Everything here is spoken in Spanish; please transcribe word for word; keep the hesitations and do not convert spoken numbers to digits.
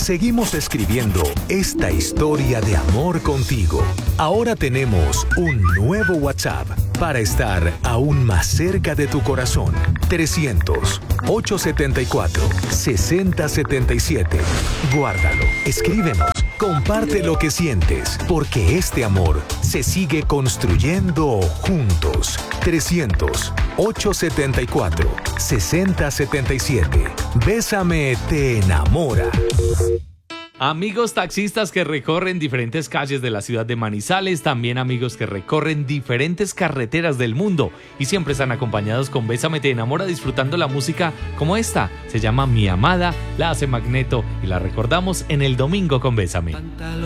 seguimos escribiendo esta historia de amor contigo. Ahora tenemos un nuevo WhatsApp para estar aún más cerca de tu corazón. trescientos, ochocientos setenta y cuatro, sesenta setenta y siete. Guárdalo, escríbenos, comparte lo que sientes, porque este amor se sigue construyendo juntos. trescientos, ochocientos setenta y cuatro, sesenta setenta y siete. Bésame te enamora. Amigos taxistas que recorren diferentes calles de la ciudad de Manizales, también amigos que recorren diferentes carreteras del mundo y siempre están acompañados con Bésame te enamora, disfrutando la música como esta. Se llama Mi Amada, la hace Magneto y la recordamos en el domingo con Bésame.